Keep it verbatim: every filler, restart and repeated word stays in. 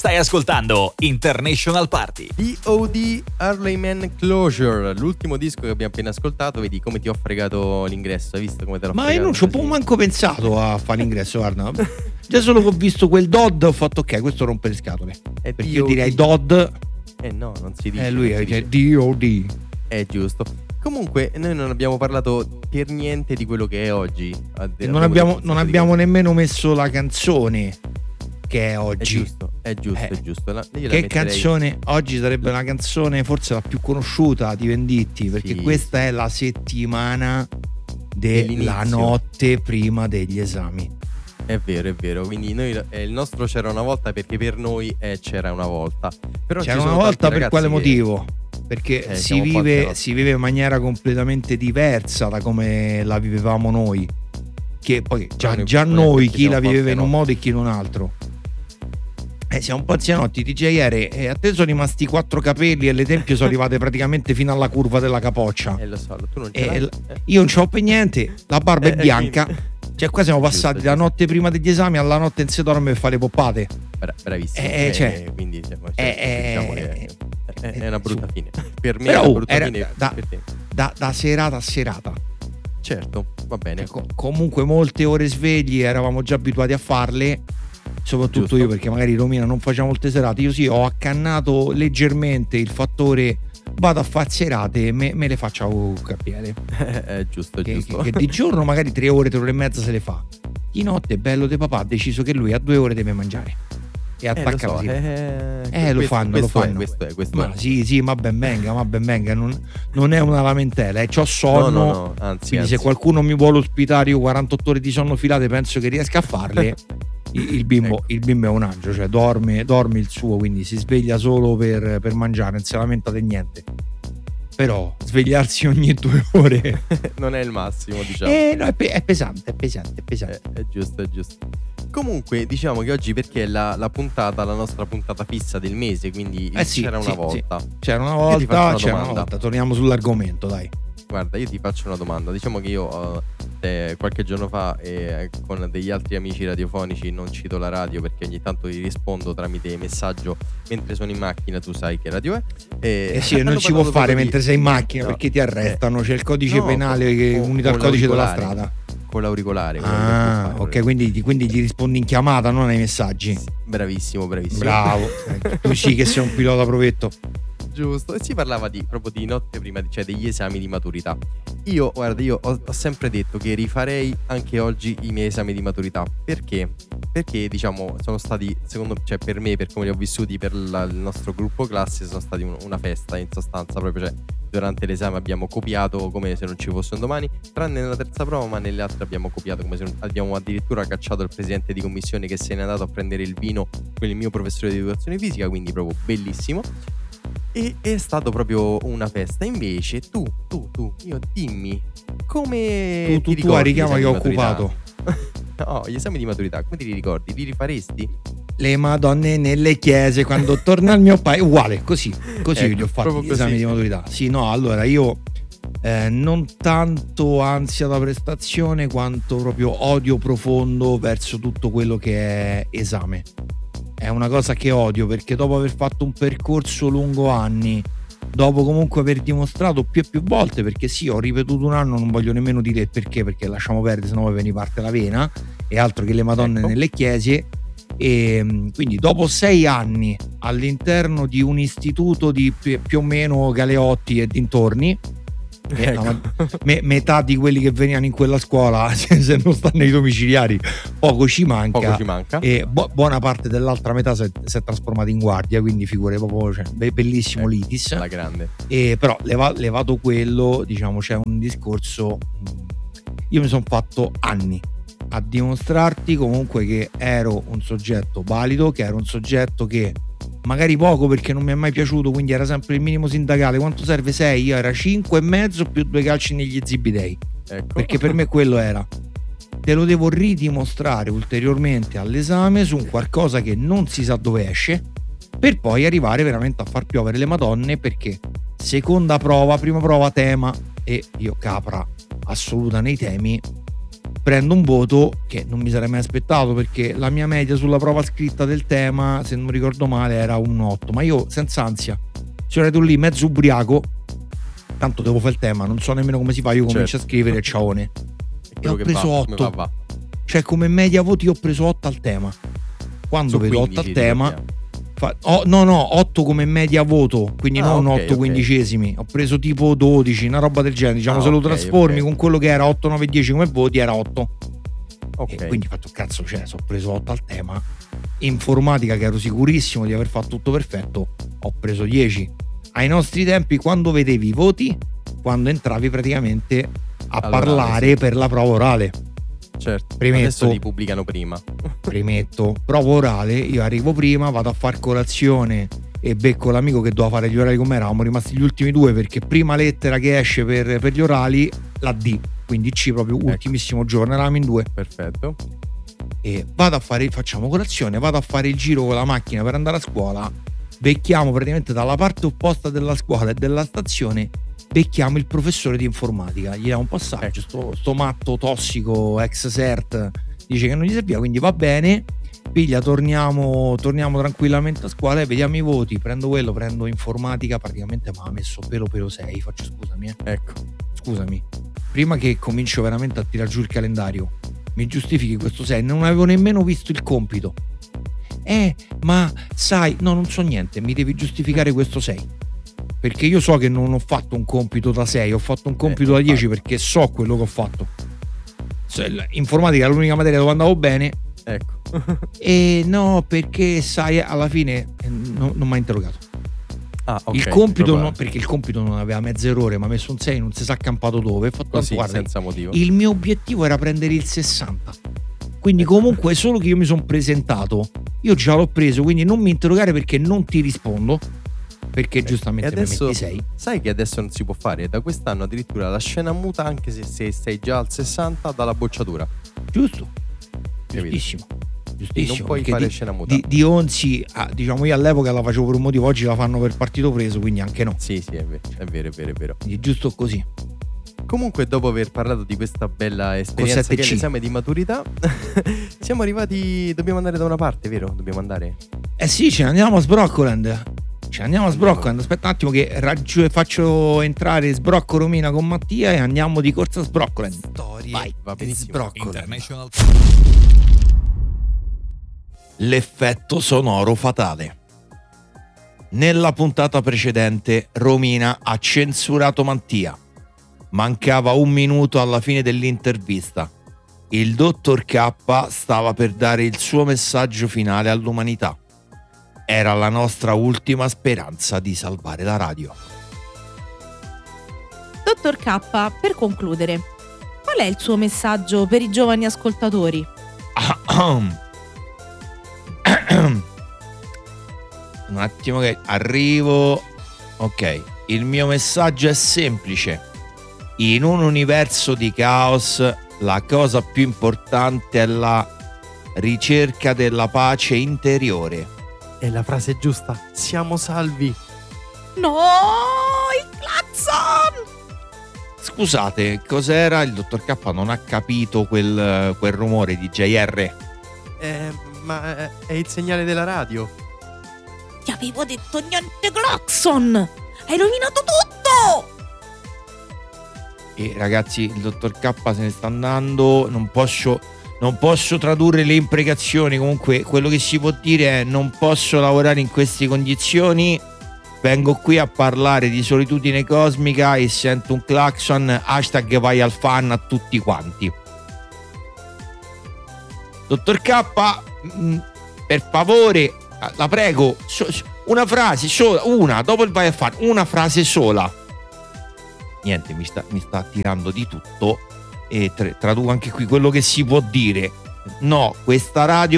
Stai ascoltando International Party. D O D Harleyman Closure, l'ultimo disco che abbiamo appena ascoltato. Vedi come ti ho fregato l'ingresso, hai visto come te l'ho Ma fregato? io non ci ho così? manco pensato a fare l'ingresso, guarda. Già solo che ho visto quel Dodd ho fatto ok, questo rompe le scatole. È Perché D io O D. direi Dodd. Eh no, non si dice. Eh lui non è si cioè, dice. D O D. È giusto. Comunque noi non abbiamo parlato per niente di quello che è oggi. E non abbiamo, non abbiamo nemmeno messo la canzone che è oggi. È giusto, è giusto, Eh, è giusto. La- io la Che metterei- canzone? Oggi sarebbe una canzone forse la più conosciuta di Venditti, perché Sì, questa è la settimana della Dell'inizio. notte prima degli esami. È vero, è vero. Quindi noi eh, il nostro c'era una volta perché per noi eh, c'era una volta. Però ci C'era sono una volta tanti per ragazzi quale che- motivo? Perché Eh, si siamo un po' vive, anzianotti. si vive in maniera completamente diversa da come la vivevamo noi. Che poi già, noi- già noi noi perché chi siamo la un po' viveva in un anzianotti. modo e chi in un altro. Eh, siamo un po' anzianotti. D J Ere, e a te sono rimasti quattro capelli e le tempie sono arrivate praticamente fino alla curva della capoccia. Eh lo so, tu non ce E l'hai. l- Eh. io non c'ho per niente, la barba Eh, è eh, bianca. quindi- Cioè qua siamo Giusto, passati da giusto. notte prima degli esami alla notte in si dorme per fare le poppate. Bra- bravissimo. Eh, Eh, cioè- quindi diciamo, Eh, cioè, diciamo eh, che è, è- è eh, una brutta su. fine. Per me Però, è una oh, brutta era fine. da- per te. Da, da serata a serata. Certo, va bene. Co- comunque molte ore svegli eravamo già abituati a farle, soprattutto Giusto. io perché magari Romina non faceva molte serate. Io sì, ho accannato leggermente il fattore vado a fare serate e me, me le faccio a capire. È giusto, Che, giusto. che- che di giorno magari tre ore, tre ore e mezza se le fa. Di notte bello de papà ha deciso che lui a due ore deve mangiare e Eh, lo attacca so, così. eh, Eh, lo questo- fanno, lo questo è, fanno. questo è, questo Ma è. sì, sì, ma ben venga, ma ben venga, non, non è una lamentela, eh. C'ho No, sonno. no, no, anzi, Quindi anzi. se qualcuno mi vuole ospitare, io quarantotto ore di sonno filate penso che riesca a farle. Il, il bimbo, Ecco. il bimbo è un angelo, cioè dorme, dorme il suo, quindi si sveglia solo per, per mangiare, non si lamenta di niente. Però svegliarsi ogni due ore non è il massimo, diciamo. eh, no, è, pe- è pesante, è pesante, è pesante. Eh, è giusto, è giusto. Comunque, diciamo che oggi perché è la, la puntata, la nostra puntata fissa del mese, quindi Eh sì, c'era una sì, volta. C'era una Io ti faccio volta, una c'era una domanda. volta. Torniamo sull'argomento, dai. Guarda, io ti faccio una domanda. Diciamo che io eh, qualche giorno fa eh, con degli altri amici radiofonici, non cito la radio perché ogni tanto gli rispondo tramite messaggio mentre sono in macchina, tu sai che radio è. E Eh sì, non hanno si può parlato fare proprio di- mentre sei in macchina No, perché ti arrestano. C'è il codice no, penale che con- unito al con codice della l'auricolare. strada. con l'auricolare. quello che Ah, può fare. ok, quindi, quindi gli rispondi in chiamata, non ai messaggi. Bravissimo, bravissimo. Bravo. Eh, tu sì che sei un pilota provetto. Giusto, e si parlava di proprio di notte prima, di- cioè degli esami di maturità. Io, guarda, io ho, ho sempre detto che rifarei anche oggi i miei esami di maturità. Perché? Perché, diciamo, sono stati, secondo cioè per me, per come li ho vissuti, per la- il nostro gruppo classe, sono stati un- una festa in sostanza. Proprio, cioè, durante l'esame abbiamo copiato come se non ci fosse un domani, tranne nella terza prova, ma nelle altre abbiamo copiato come se non, abbiamo addirittura cacciato il presidente di commissione che se n'è andato a prendere il vino con il mio professore di educazione fisica, quindi proprio bellissimo. E è stato proprio una festa. Invece tu, tu, tu, io dimmi come Tu, ti tu, tu a ricordi gli richiamo esami che ho di maturità? occupato. No, gli esami di maturità, come ti li ricordi? Li rifaresti? Le madonne nelle chiese quando torna al mio paese. Uguale, così. Così Ecco, li ho fatti proprio gli esami così. di maturità. Sì, no, allora io eh, non tanto ansia da prestazione quanto proprio odio profondo verso tutto quello che è esame. È una cosa che odio perché dopo aver fatto un percorso lungo anni, dopo comunque aver dimostrato più e più volte, perché sì, ho ripetuto un anno, non voglio nemmeno dire il perché, perché lasciamo perdere, sennò poi ve ne parte la vena, e altro che le madonne Ecco. nelle chiese. E quindi dopo sei anni all'interno di un istituto di pi- più o meno Galeotti e dintorni, eh, Ecco. no, ma- me- metà di quelli che venivano in quella scuola se, se non stanno nei domiciliari poco ci manca, Poco ci manca. e bu- buona parte dell'altra metà si è, si è trasformata in guardia, quindi figure proprio, cioè, be- bellissimo Ecco, l'Itis. La grande. E però leva- levato quello, diciamo, c'è un discorso. Io mi sono fatto anni a dimostrarti comunque che ero un soggetto valido, che ero un soggetto che magari poco perché non mi è mai piaciuto, quindi era sempre il minimo sindacale. Quanto serve? sei? Io era cinque e mezzo più due calci negli zibidei, Ecco. perché per me quello era. Te lo devo ridimostrare ulteriormente all'esame su un qualcosa che non si sa dove esce, per poi arrivare veramente a far piovere le madonne, perché seconda prova, prima prova tema, e io capra assoluta nei temi, prendo un voto che non mi sarei mai aspettato, perché la mia media sulla prova scritta del tema, se non ricordo male, era un otto, ma io senza ansia sono arrivato lì mezzo ubriaco, tanto devo fare il tema, non so nemmeno come si fa, io comincio certo. a scrivere ciaone e ho preso va, otto, va, va. cioè come media voti ho preso otto al tema. Quando Su vedo quindici, otto al tema ricordiamo. fa, oh, no no otto come media voto, quindi Ah, non ok, otto ok. quindicesimi, ho preso tipo dodici, una roba del genere, diciamo. Ah, se lo ok, trasformi ok. con quello che era otto nove dieci come voti era otto. Ok. E quindi ho fatto cazzo, cioè ho preso otto al tema. Informatica, che ero sicurissimo di aver fatto tutto perfetto, ho preso dieci. Ai nostri tempi, quando vedevi i voti, quando entravi praticamente a Allora, parlare sì. per la prova orale. Certo. Premetto- Adesso li pubblicano prima. Premetto, prova orale, io arrivo prima, vado a far colazione e becco l'amico che doveva fare gli orali con me. Eravamo rimasti gli ultimi due, perché prima lettera che esce per, per gli orali, la D, quindi C proprio, Ecco. ultimissimo giorno, eravamo in due. Perfetto. E vado a fare, facciamo colazione, vado a fare il giro con la macchina per andare a scuola, becchiamo praticamente dalla parte opposta della scuola e della stazione, becchiamo il professore di informatica, gli dà un passaggio, Ecco. sto, sto matto tossico ex cert dice che non gli serviva, quindi va bene, piglia, torniamo, torniamo tranquillamente a scuola e vediamo i voti, prendo quello, prendo informatica, praticamente mi ha messo pelo pelo sei, faccio scusami eh. Ecco. scusami, prima che comincio veramente a tirar giù il calendario, mi giustifichi questo sei, non avevo nemmeno visto il compito. Eh, ma sai, no, non so niente, mi devi giustificare questo sei. Perché io so che non ho fatto un compito da sei, ho fatto un compito Eh, da dieci, infatti. perché so quello che ho fatto. Se- l- Informatica è l'unica materia dove andavo bene, Ecco. e no, perché sai, alla fine eh, no- non mi ha interrogato. Ah, ok. Il compito, proprio no, perché il compito non aveva mezzo errore, mi ha messo un sei, non si sa accampato dove. Ho fatto, Così, guarda, senza motivo. il mio obiettivo era prendere il sessanta, quindi comunque solo che io mi sono presentato, io già l'ho preso, quindi non mi interrogare perché non ti rispondo, perché giustamente E adesso mi metti sei. sai che adesso non si può fare? Da quest'anno addirittura la scena muta, anche se, se sei già al sessanta, dalla bocciatura. Giusto, Capito? giustissimo, Quindi giustissimo, non puoi perché fare di, scena muta. di, di Onzi, ah, diciamo, io all'epoca la facevo per un motivo, oggi la fanno per partito preso, quindi anche no, Sì, sì, è vero, è vero, è vero, è vero. quindi giusto così. Comunque, dopo aver parlato di questa bella esperienza sette che è C. l'esame di maturità, siamo arrivati. Dobbiamo andare da una parte, vero? Dobbiamo andare. Eh sì, ce ne andiamo a Sbroccoland. Ce ne andiamo a Andiamo. Sbroccoland. Aspetta un attimo che raggiu- faccio entrare Sbrocco Romina con Mattia e andiamo di corsa a Sbroccoland. Storie Vai, Va benissimo. Sbroccoland. International. L'effetto sonoro fatale. Nella puntata precedente Romina ha censurato Mattia. Mancava un minuto alla fine dell'intervista. Il dottor K stava per dare il suo messaggio finale all'umanità. Era la nostra ultima speranza di salvare la radio. Dottor K, per concludere, qual è il suo messaggio per i giovani ascoltatori? Un attimo che arrivo. Ok, il mio messaggio è semplice. In un universo di caos, la cosa più importante è la ricerca della pace interiore. È la frase giusta. Siamo salvi. No, il clacson! Scusate, cos'era? Il dottor K non ha capito quel, quel rumore di J R. Eh, ma eh, è il segnale della radio. Ti avevo detto niente clacson! Hai rovinato tutto! E ragazzi, il dottor K se ne sta andando. Non posso, non posso tradurre le imprecazioni. Comunque, quello che si può dire è: non posso lavorare in queste condizioni. Vengo qui a parlare di solitudine cosmica e sento un clacson. Hashtag vai al fan a tutti quanti. Dottor K, mh, per favore, la prego, so, una frase sola, una, dopo il vai al fan, una frase sola. Niente, mi sta, mi sta tirando di tutto e tra- traduco anche qui quello che si può dire. No, questa radio